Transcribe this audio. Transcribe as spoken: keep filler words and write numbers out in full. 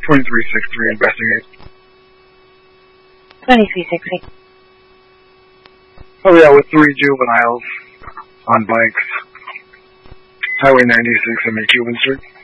twenty-three sixty-three, investigate. twenty-three sixty. Oh yeah, with three juveniles on bikes. Highway ninety-six and Cuban Street.